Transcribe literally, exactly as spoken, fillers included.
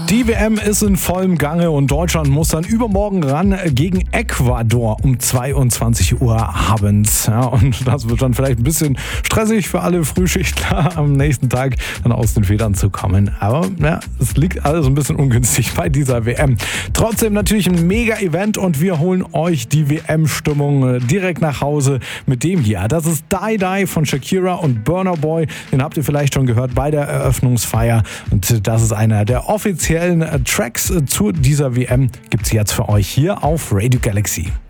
Die W M ist in vollem Gange und Deutschland muss dann übermorgen ran gegen Ecuador um zweiundzwanzig Uhr abends. Ja, und das wird dann vielleicht ein bisschen stressig für alle Frühschichtler am nächsten Tag dann aus den Federn zu kommen. Aber ja, es liegt alles ein bisschen ungünstig bei dieser W M. Trotzdem natürlich ein Mega-Event und wir holen euch die W M-Stimmung direkt nach Hause mit dem hier. Das ist Die Die von Shakira und Burna Boy. Den habt ihr vielleicht schon gehört bei der Eröffnungsfeier. Und das ist einer der offiziellen Tracks zu dieser W M. Gibt's jetzt für euch hier auf Radio Galaxy.